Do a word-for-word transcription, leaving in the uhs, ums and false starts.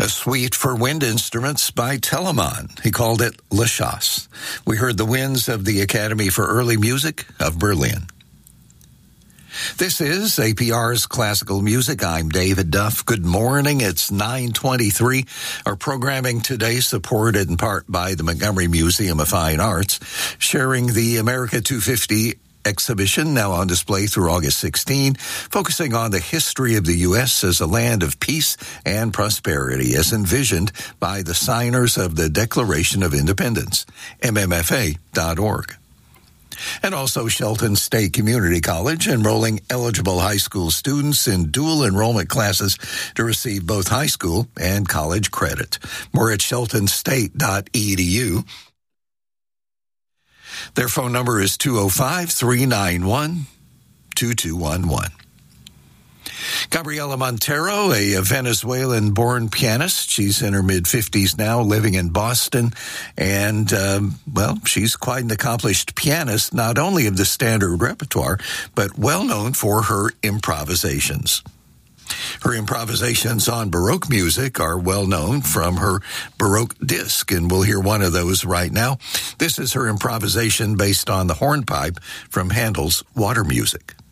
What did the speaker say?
A suite for wind instruments by Telemann. He called it La Chasse. We heard the winds of the Academy for Early Music of Berlin. This is A P R's Classical Music. I'm David Duff. Good morning. It's nine twenty-three. Our programming today supported in part by the Montgomery Museum of Fine Arts, sharing the America two fifty exhibition now on display through August sixteenth, focusing on the history of the U S as a land of peace and prosperity as envisioned by the signers of the Declaration of Independence, M M F A dot org. And also Shelton State Community College enrolling eligible high school students in dual enrollment classes to receive both high school and college credit. More at shelton state dot e d u. Their phone number is two oh five, three nine one, two two one one. Gabriela Montero, a Venezuelan-born pianist. She's in her mid-fifties now, living in Boston. And, um, well, she's quite an accomplished pianist, not only of the standard repertoire, but well-known for her improvisations. Her improvisations on Baroque music are well known from her Baroque disc, and we'll hear one of those right now. This is her improvisation based on the hornpipe from Handel's Water Music.